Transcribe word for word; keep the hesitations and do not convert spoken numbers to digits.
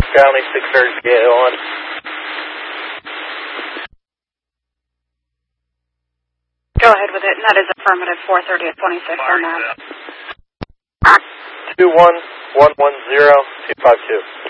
County, six thirty on. Go ahead with it, and that is affirmative, four thirty at twenty-six on that. two one one one zero two five two.